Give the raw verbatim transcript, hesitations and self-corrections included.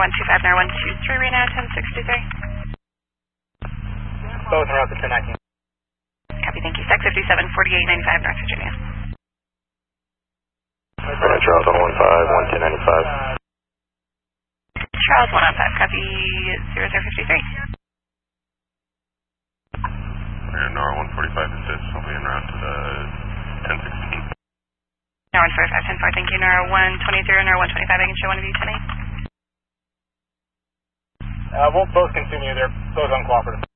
one two five, Nara one two three, right now, ten sixty-three. Both are out to ten nineteen. Copy, thank you. Sec fifty-seven, forty-eight ninety-five, North Virginia. Alright, Charles one one five, one ten ninety-five. Charles one one five, copy zero zero fifty-three. We're Nara one forty-five assist, we'll be en route to the ten sixteen. Nara one forty-five, ten four, thank you. Nara one twenty-three, Nara one twenty-five, I can show one of you ten eight. Uh, we'll both continue, they're both uncooperative.